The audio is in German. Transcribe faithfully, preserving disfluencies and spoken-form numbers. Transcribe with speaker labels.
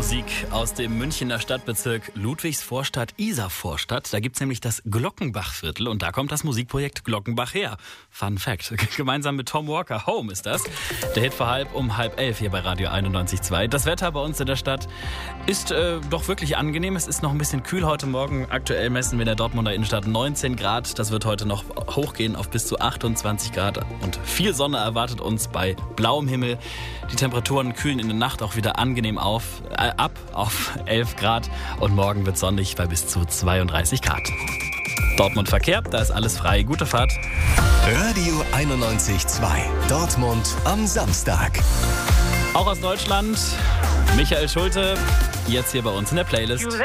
Speaker 1: Musik aus dem Münchner Stadtbezirk Ludwigsvorstadt-Isarvorstadt. Da gibt's nämlich das Glockenbachviertel und da kommt das Musikprojekt Glockenbach her. Fun Fact. Gemeinsam mit Tom Walker. Home ist das. Der Hit vor halb um halb elf hier bei Radio einundneunzig Komma zwei. Das Wetter bei uns in der Stadt ist äh, doch wirklich angenehm. Es ist noch ein bisschen kühl heute Morgen. Aktuell messen wir in der Dortmunder Innenstadt neunzehn Grad. Das wird heute noch hochgehen auf bis zu achtundzwanzig Grad. Und viel Sonne erwartet uns bei blauem Himmel. Die Temperaturen kühlen in der Nacht auch wieder angenehm auf, äh, ab auf elf Grad. Und morgen wird sonnig bei bis zu zweiunddreißig Grad. Dortmund Verkehr, da ist alles frei. Gute Fahrt.
Speaker 2: Radio einundneunzig Komma zwei. Dortmund am Samstag.
Speaker 1: Auch aus Deutschland, Michael Schulte, jetzt hier bei uns in der Playlist.